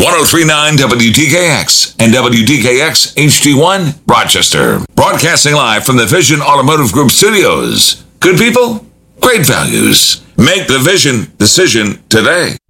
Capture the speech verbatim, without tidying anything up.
three point nine W T K X and W T K X H D one, Rochester. Broadcasting live from the Vision Automotive Group studios. Good people, great values. Make the Vision decision today.